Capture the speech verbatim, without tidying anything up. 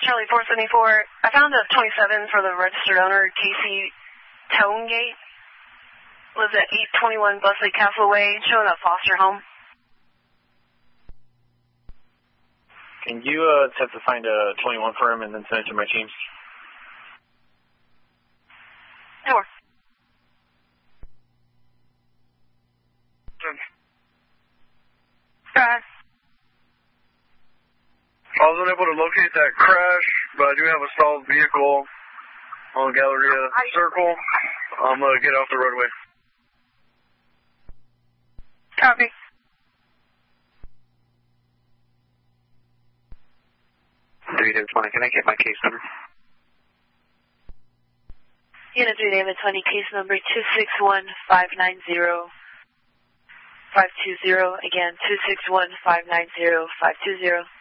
Charlie four seventy-four. I found a twenty-seven for the registered owner, Casey Tonegate. Lives at eight twenty-one Busley Castle Way, showing up foster home. Can you uh, attempt to find a twenty-one for him and then send it to my team? Sure. Right. I was unable to locate that crash, but I do have a stalled vehicle on Galleria Circle. I'm going to get off the roadway. Copy. three David twenty, can I get my case number? Unit three David twenty, case number two six one five nine zero five two zero. Again, two six one five nine zero five two zero.